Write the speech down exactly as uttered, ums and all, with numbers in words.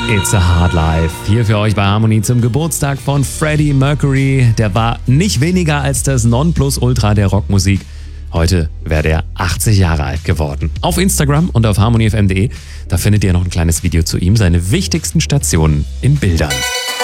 It's a Hard Life. Hier für euch bei Harmony zum Geburtstag von Freddie Mercury. Der war nicht weniger als das Nonplusultra der Rockmusik. Heute wäre er achtzig Jahre alt geworden. Auf Instagram und auf harmony f m punkt d e, da findet ihr noch ein kleines Video zu ihm, seine wichtigsten Stationen in Bildern.